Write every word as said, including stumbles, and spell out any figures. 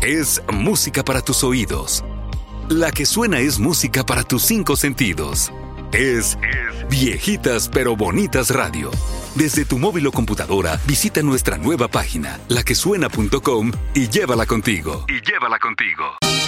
es música para tus oídos. La que suena es música para tus cinco sentidos. Es Viejitas pero Bonitas Radio. Desde tu móvil o computadora, visita nuestra nueva página, la que suena punto com, y llévala contigo. Y llévala contigo.